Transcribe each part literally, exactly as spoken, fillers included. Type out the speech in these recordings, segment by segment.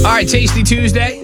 right, Tasty Tuesday.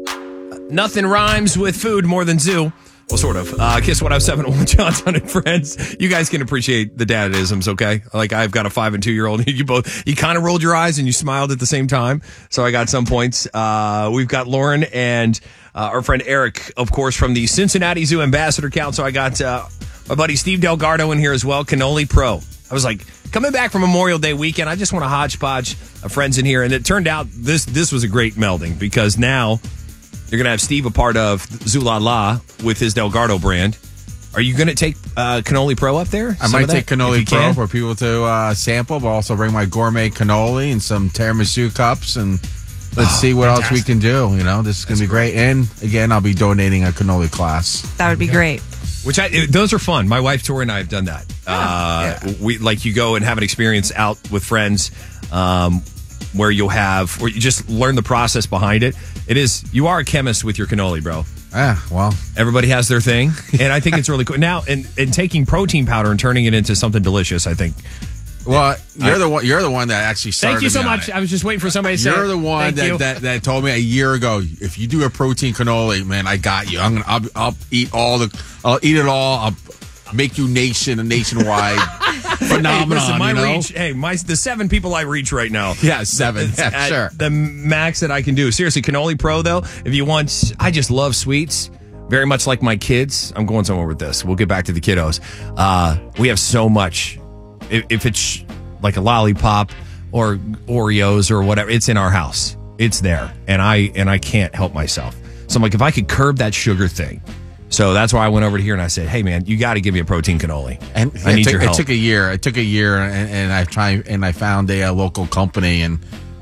Nothing rhymes with food more than zoo. Well, sort of. Uh, Kiss one oh seven one, Johnson and friends. You guys can appreciate the dadisms, okay? Like, I've got a five and two year old. You both, you kind of rolled your eyes and you smiled at the same time. So I got some points. Uh, we've got Lauren and uh, our friend Eric, of course, from the Cincinnati Zoo Ambassador Council. I got uh, my buddy Steve Delgardo in here as well, Cannoli Pro. I was like, coming back from Memorial Day weekend, I just want a hodgepodge of friends in here. And it turned out this this was a great melding because now you're going to have Steve a part of Zoo La La with his Delgardo brand. Are you going to take uh, Cannoli Pro up there? I might take Cannoli Pro can? for people to uh, sample, but also bring my gourmet cannoli and some tiramisu cups, and let's oh, see what fantastic. else we can do. You know, this is going to be great. great. And again, I'll be donating a cannoli class. That would be great. Which I, those are fun. My wife Tori and I have done that. Yeah. Uh, yeah. We like you go and have an experience out with friends, um, where you'll have, where you just learn the process behind it. It is, you are a chemist with your cannoli, bro. Ah, well. Everybody has their thing, and I think it's really cool. Now, and, and taking protein powder and turning it into something delicious, I think. Well, you're I, the one. You're the one that actually started. Thank you so me much. I was just waiting for somebody to say. You're the one that, that that told me a year ago. If you do a protein cannoli, man, I got you. I'm gonna. I'll, I'll eat all the. I'll eat it all. I'll make you nation a nationwide phenomenon. Hey, listen, my you know? reach. Hey, my the seven people I reach right now. Yeah, seven. Yeah, sure. The max that I can do. Seriously, Cannoli Pro though. If you want, I just love sweets. Very much like my kids. I'm going somewhere with this. We'll get back to the kiddos. Uh, we have so much. If, if it's like a lollipop or Oreos or whatever, it's in our house. It's there, and I and I can't help myself. So I'm like, if I could curb that sugar thing. So that's why I went over to here and I said, hey man, you got to give me a protein cannoli. And I need took, your help. It took a year. It took a year, and, and I tried, and I found a, a local company in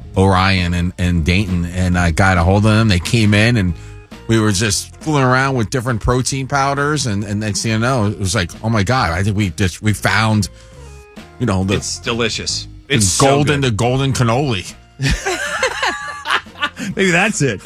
Orion and, and Dayton, and I got a hold of them. They came in, and we were just fooling around with different protein powders, and, and next thing you know, it was like, oh my god, I think we just we found, you know, the it's delicious. It's golden, so the golden cannoli. Maybe that's it.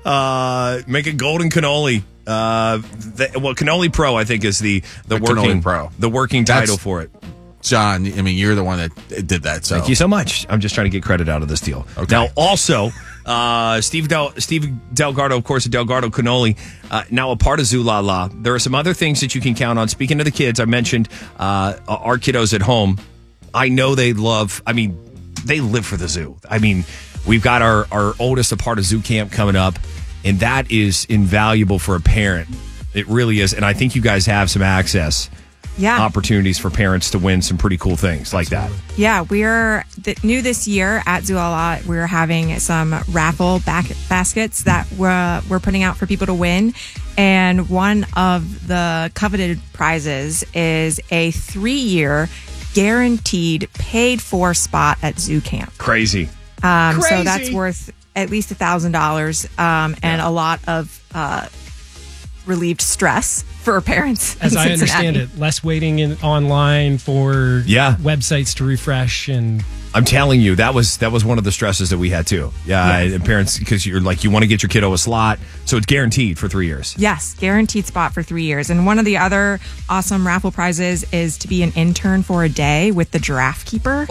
Uh, make a golden cannoli. Uh, the, well, Cannoli Pro, I think, is the the, the working Pro. the working That's, title for it. John, I mean, you're the one that did that. So thank you so much. I'm just trying to get credit out of this deal. Okay. Now, also, uh, Steve Del, Steve Delgardo, of course, of Delgardo Cannoli, uh, now a part of Zoo La La. There are some other things that you can count on. Speaking of the kids, I mentioned uh, our kiddos at home. I know they love. I mean, they live for the zoo. I mean, we've got our our oldest a part of zoo camp coming up. And that is invaluable for a parent. It really is. And I think you guys have some access yeah. opportunities for parents to win some pretty cool things like that. Yeah, we're th- new this year at Zoo La La. We're having some raffle back baskets that we're, we're putting out for people to win. And one of the coveted prizes is a three-year guaranteed paid-for spot at Zoo Camp. Crazy. Um, Crazy. So that's worth at least a thousand dollars, um, and yeah. a lot of uh, relieved stress for parents. As I understand it, less waiting in online for yeah. websites to refresh. And I'm telling you, that was that was one of the stresses that we had too. Yeah, yeah. And parents, because you're like, you want to get your kiddo a slot, so it's guaranteed for three years. Yes, guaranteed spot for three years. And one of the other awesome raffle prizes is to be an intern for a day with the Giraffe Keeper.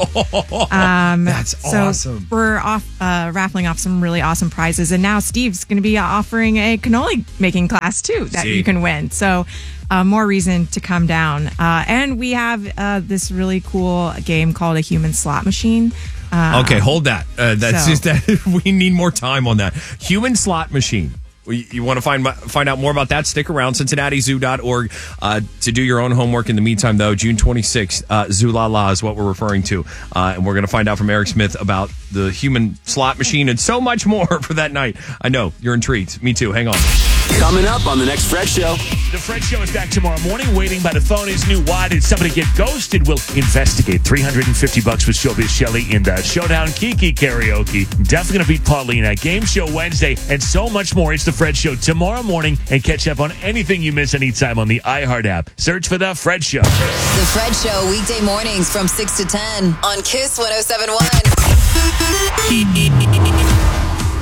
um, That's so awesome. We're off uh, raffling off some really awesome prizes, and now Steve's going to be offering a cannoli making class too that See? you can win. So. Uh, more reason to come down. Uh, and we have uh, this really cool game called a human slot machine. Uh, okay, hold that. Uh, that's so. just that we need more time on that. Human slot machine. You, you want to find find out more about that? Stick around, Cincinnati Zoo dot org uh, to do your own homework. In the meantime, though, June twenty-sixth, uh, Zoo La La is what we're referring to. Uh, and we're going to find out from Eric Smith about the human slot machine and so much more for that night. I know, you're intrigued. Me too. Hang on. Coming up on the next Fred Show. The Fred Show is back tomorrow morning. Waiting by the phone is new. Why did somebody get ghosted? We'll investigate. three hundred fifty bucks with Showbiz Shelley in the Showdown Kiki karaoke. Definitely going to beat Paulina. Game Show Wednesday and so much more. It's the Fred Show tomorrow morning. And catch up on anything you miss anytime on the iHeart app. Search for the Fred Show. The Fred Show weekday mornings from six to ten on Kiss one oh seven point one.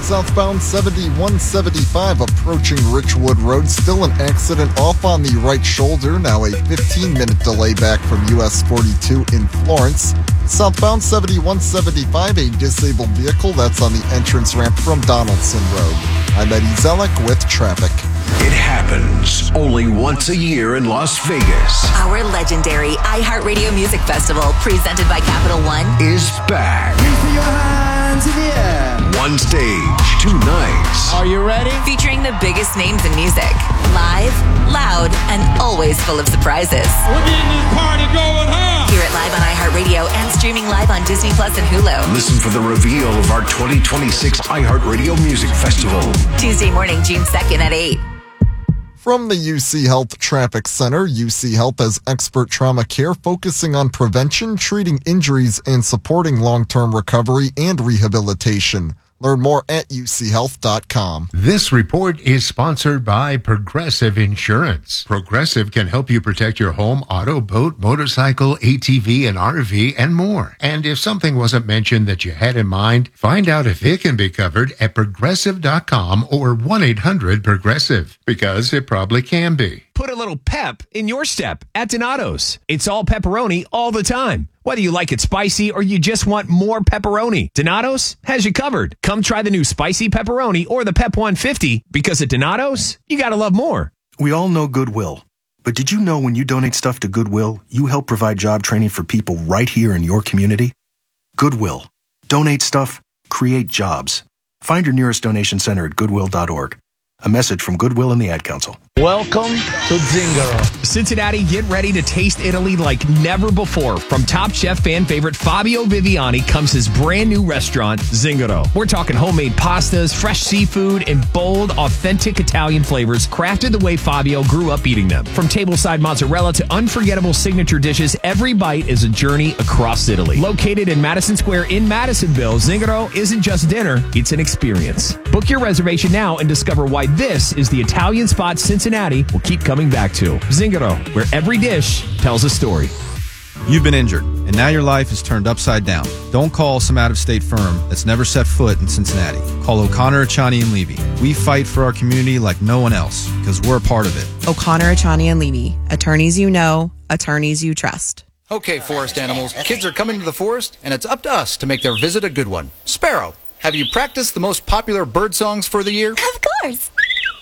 southbound seventy-one seventy-five approaching Richwood Road. Still an accident off on the right shoulder. Now a fifteen-minute delay back from U S forty-two in Florence. Southbound seventy-one seventy-five, a disabled vehicle that's on the entrance ramp from Donaldson Road. I'm Eddie Zellick with traffic. It happens only once a year in Las Vegas. Our legendary iHeartRadio Music Festival, presented by Capital One, is back. Your hands in the air. One stage, two nights. Are you ready? featuring the biggest names in music. Live, loud, and always full of surprises. We're getting this party going, huh? Hear it live on iHeartRadio and streaming live on Disney Plus and Hulu. Listen for the reveal of our twenty twenty-six iHeartRadio Music Festival. Tuesday morning, June second at eight. From the U C Health Traffic Center, U C Health has expert trauma care focusing on prevention, treating injuries, and supporting long-term recovery and rehabilitation. Learn more at U C health dot com. This report is sponsored by Progressive Insurance. Progressive can help you protect your home, auto, boat, motorcycle, A T V, and R V, and more. And if something wasn't mentioned that you had in mind, find out if it can be covered at progressive dot com or one eight hundred progressive, because it probably can be. Put a little pep in your step at Donato's. It's all pepperoni all the time. Whether you like it spicy or you just want more pepperoni, Donato's has you covered. Come try the new spicy pepperoni or the Pep one fifty, because at Donato's, you gotta love more. We all know Goodwill. But did you know when you donate stuff to Goodwill, you help provide job training for people right here in your community? Goodwill. Donate stuff, create jobs. Find your nearest donation center at goodwill dot org. A message from Goodwill and the Ad Council. Welcome to Zingaro. Cincinnati, get ready to taste Italy like never before. From Top Chef fan favorite Fabio Viviani comes his brand new restaurant, Zingaro. We're talking homemade pastas, fresh seafood, and bold, authentic Italian flavors crafted the way Fabio grew up eating them. From tableside mozzarella to unforgettable signature dishes, every bite is a journey across Italy. Located in Madison Square in Madisonville, Zingaro isn't just dinner, it's an experience. Book your reservation now and discover why this is the Italian spot Cincinnati will keep coming back to. Zingaro, where every dish tells a story. You've been injured, and now your life is turned upside down. Don't call some out-of-state firm that's never set foot in Cincinnati. Call O'Connor, Achani, and Levy. We fight for our community like no one else, because we're a part of it. O'Connor, Achani, and Levy. Attorneys you know, attorneys you trust. Okay, forest animals, kids are coming to the forest, and it's up to us to make their visit a good one. Sparrow, have you practiced the most popular bird songs for the year? Of course.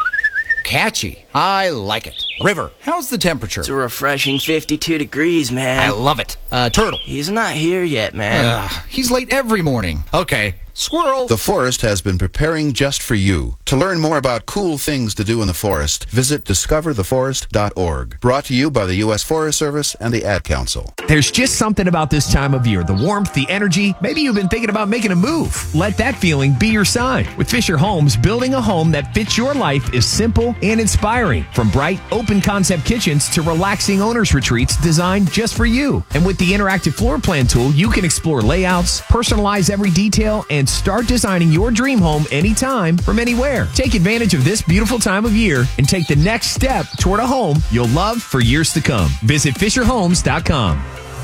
Catchy. I like it. River, how's the temperature? It's a refreshing fifty-two degrees, man. I love it. Uh, Turtle. He's not here yet, man. Uh, he's late every morning. Okay. Squirrel. The forest has been preparing just for you. To learn more about cool things to do in the forest, visit discover the forest dot org. Brought to you by the U S Forest Service and the Ad Council. There's just something about this time of year. The warmth, the energy. Maybe you've been thinking about making a move. Let that feeling be your sign. With Fisher Homes, building a home that fits your life is simple and inspiring. From bright, open concept kitchens to relaxing owner's retreats designed just for you. And with the interactive floor plan tool, you can explore layouts, personalize every detail, and start designing your dream home anytime from anywhere. Take advantage of this beautiful time of year and take the next step toward a home you'll love for years to come. Visit fisher homes dot com.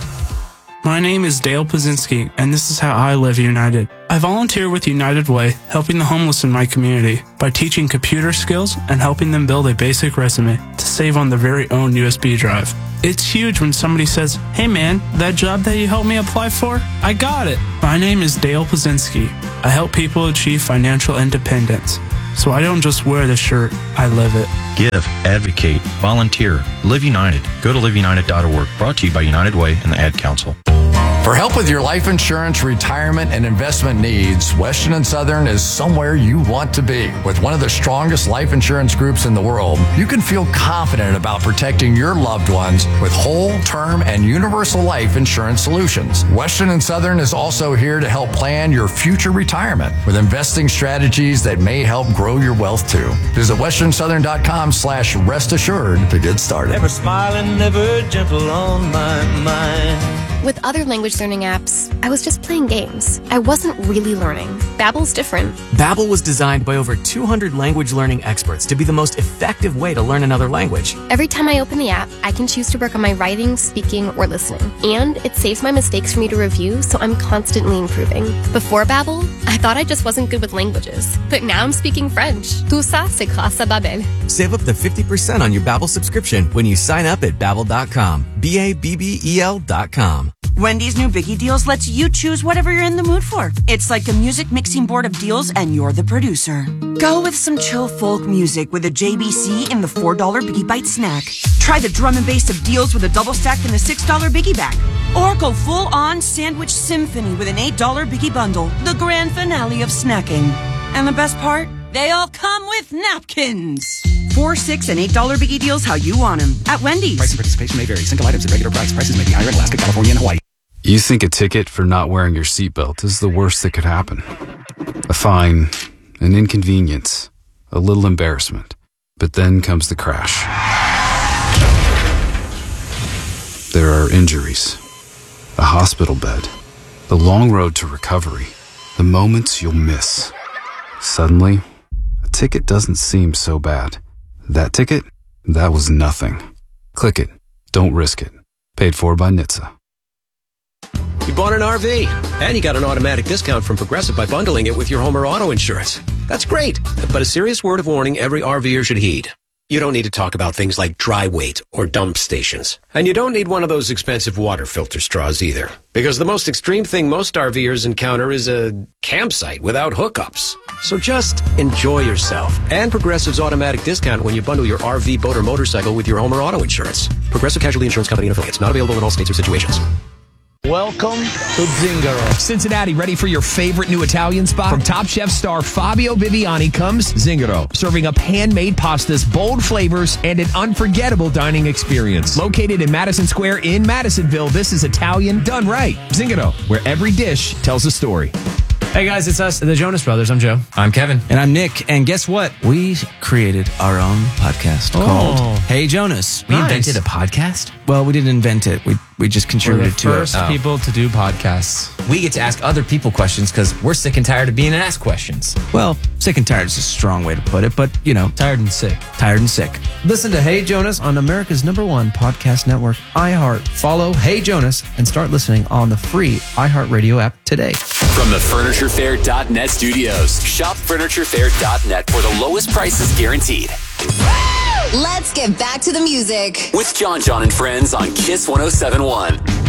My name is Dale Pazinski, and this is how I live United. I volunteer with United Way, helping the homeless in my community by teaching computer skills and helping them build a basic resume to save on their very own U S B drive. It's huge when somebody says, "Hey man, that job that you helped me apply for, I got it." My name is Dale Pazinski. I help people achieve financial independence. So I don't just wear the shirt, I live it. Give, advocate, volunteer, Live United. Go to live united dot org. Brought to you by United Way and the Ad Council. For help with your life insurance, retirement, and investment needs, Western and Southern is somewhere you want to be. With one of the strongest life insurance groups in the world, you can feel confident about protecting your loved ones with whole, term, and universal life insurance solutions. Western and Southern is also here to help plan your future retirement with investing strategies that may help grow your wealth too. Visit western southern dot com slash rest assured to get started. Never smiling, never gentle on my mind. With other language learning apps, I was just playing games. I wasn't really learning. Babbel's different. Babbel was designed by over two hundred language learning experts to be the most effective way to learn another language. Every time I open the app, I can choose to work on my writing, speaking, or listening. And it saves my mistakes for me to review, so I'm constantly improving. Before Babbel, I thought I just wasn't good with languages. But now I'm speaking French. Tout ça, c'est grâce à Babbel. Save up to fifty percent on your Babbel subscription when you sign up at babbel dot com. B A B B E L dot com. Wendy's new Biggie Deals lets you choose whatever you're in the mood for. It's like a music mixing board of deals, and you're the producer. Go with some chill folk music with a J B C in the four dollar Biggie Bite snack. Try the drum and bass of deals with a double stack in the six dollar Biggie Bag. Or go full-on sandwich symphony with an eight dollar Biggie Bundle, the grand finale of snacking. And the best part? They all come with napkins. Four, six, and eight dollar Biggie Deals how you want them at Wendy's. Price and participation may vary. Single items at regular price. Prices may be higher in Alaska, California, and Hawaii. You think a ticket for not wearing your seatbelt is the worst that could happen. A fine, an inconvenience, a little embarrassment. But then comes the crash. There are injuries, a hospital bed, the long road to recovery, the moments you'll miss. Suddenly, a ticket doesn't seem so bad. That ticket? That was nothing. Click it. Don't risk it. Paid for by N H T S A. You bought an R V, and you got an automatic discount from Progressive by bundling it with your home or auto insurance. That's great, but a serious word of warning every RVer should heed. You don't need to talk about things like dry weight or dump stations. And you don't need one of those expensive water filter straws either. Because the most extreme thing most RVers encounter is a campsite without hookups. So just enjoy yourself. And Progressive's automatic discount when you bundle your R V, boat, or motorcycle with your home or auto insurance. Progressive Casualty Insurance Company and affiliates. Not available in all states or situations. Welcome to Zingaro. Cincinnati, ready for your favorite new Italian spot? From Top Chef star Fabio Viviani comes Zingaro, serving up handmade pastas, bold flavors, and an unforgettable dining experience. Located in Madison Square in Madisonville, this is Italian done right. Zingaro, where every dish tells a story. Hey guys, it's us, the Jonas Brothers. I'm Joe. I'm Kevin. And I'm Nick. And guess what? We created our own podcast Oh. called Hey Jonas. We invented a podcast? Well, we didn't invent it. We we just contributed We're the to it. first people to do podcasts. We get to ask other people questions because we're sick and tired of being asked questions. Well, sick and tired is a strong way to put it, but you know, Tired and sick. tired and sick. Listen to Hey Jonas on America's number one podcast network, iHeart. Follow Hey Jonas and start listening on the free iHeartRadio app today. From the Furniture Fair dot net studios, shop Furniture Fair dot net for the lowest prices guaranteed. Let's get back to the music. With John John and Friends on Kiss one oh seven point one.